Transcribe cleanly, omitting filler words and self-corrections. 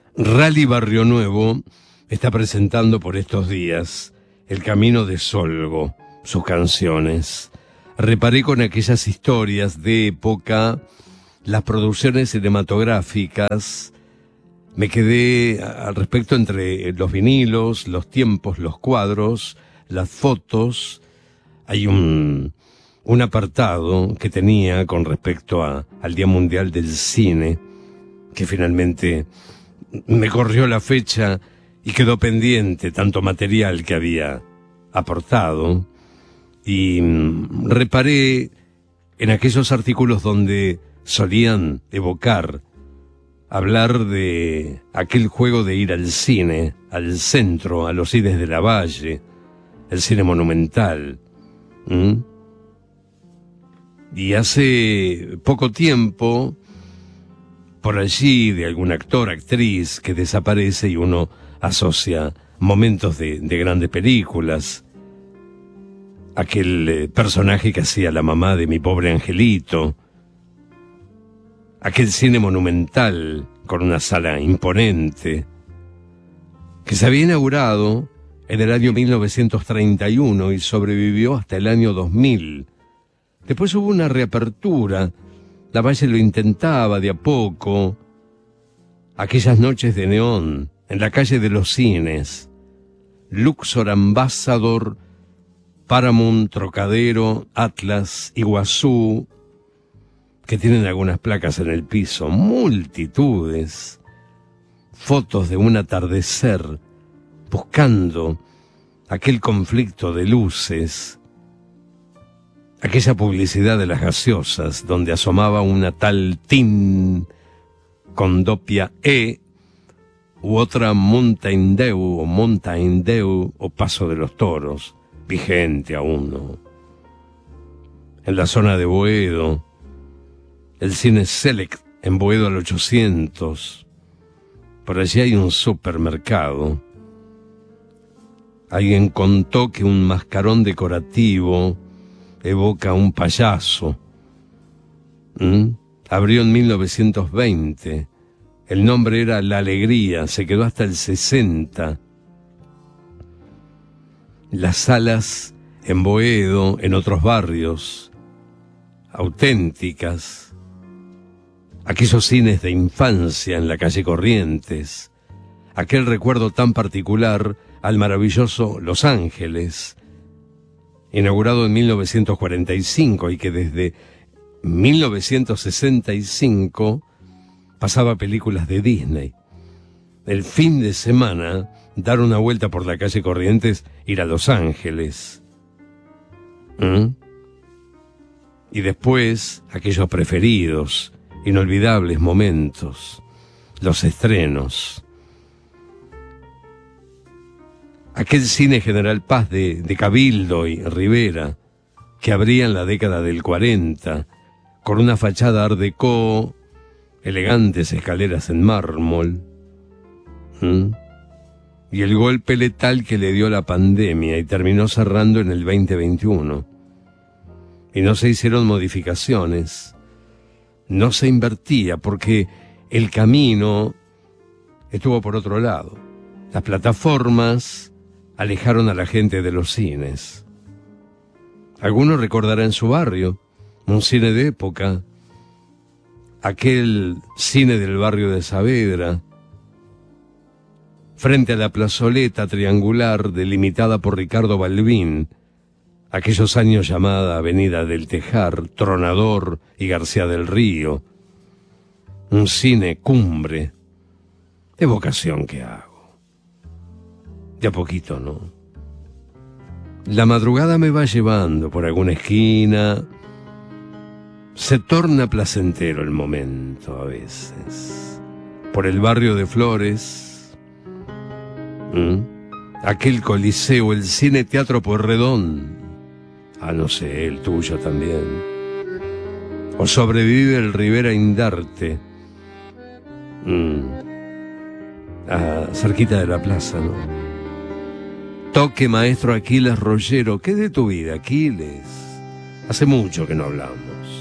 Rally Barrio Nuevo está presentando por estos días El Camino de Solgo, sus canciones. Reparé con aquellas historias de época, las producciones cinematográficas. Me quedé al respecto entre los vinilos, los tiempos, los cuadros, las fotos. Hay un apartado que tenía con respecto al Día Mundial del Cine, que finalmente me corrió la fecha y quedó pendiente tanto material que había aportado, y reparé en aquellos artículos donde solían evocar, hablar de aquel juego de ir al cine, al centro, a los cines de la Valle, el cine monumental. Y hace poco tiempo, por allí, de algún actor, actriz que desaparece y uno asocia momentos de grandes películas. Aquel personaje que hacía la mamá de Mi Pobre Angelito. Aquel cine monumental con una sala imponente que se había inaugurado en el año 1931 y sobrevivió hasta el año 2000. Después hubo una reapertura. La Valle lo intentaba de a poco. Aquellas noches de neón en la calle de los cines, Luxor, Ambassador, Paramount, Trocadero, Atlas, Iguazú, que tienen algunas placas en el piso, multitudes, fotos de un atardecer, buscando aquel conflicto de luces, aquella publicidad de las gaseosas, donde asomaba una tal Tin con dopia E, u otra Mountain Dew o Paso de los Toros, vigente aún, ¿no? En la zona de Boedo, el cine Select en Boedo al 800, por allí hay un supermercado. Alguien contó que un mascarón decorativo evoca a un payaso. Abrió en 1920. El nombre era La Alegría, se quedó hasta el 60. Las salas en Boedo, en otros barrios, auténticas. Aquellos cines de infancia en la calle Corrientes. Aquel recuerdo tan particular al maravilloso Los Ángeles, inaugurado en 1945 y que desde 1965 pasaba películas de Disney. El fin de semana, dar una vuelta por la calle Corrientes, ir a Los Ángeles. Y después, aquellos preferidos, inolvidables momentos, los estrenos. Aquel cine General Paz de Cabildo y Rivera, que abría en la década del 40, con una fachada art déco, elegantes escaleras en mármol, y el golpe letal que le dio la pandemia y terminó cerrando en el 2021. Y no se hicieron modificaciones, no se invertía, porque el camino estuvo por otro lado. Las plataformas alejaron a la gente de los cines. Algunos recordarán su barrio, un cine de época, aquel cine del barrio de Saavedra, frente a la plazoleta triangular delimitada por Ricardo Balbín, aquellos años llamada Avenida del Tejar, Tronador y García del Río. Un cine cumbre. Evocación que hago. De a poquito, ¿no? La madrugada me va llevando por alguna esquina. Se torna placentero el momento a veces. Por el barrio de Flores. Aquel Coliseo, el Cine Teatro Pueyrredón. No sé, el tuyo también. O sobrevive el Rivera Indarte. Cerquita de la plaza, ¿no? Toque, maestro Aquiles Rollero. ¿Qué de tu vida, Aquiles? Hace mucho que no hablamos.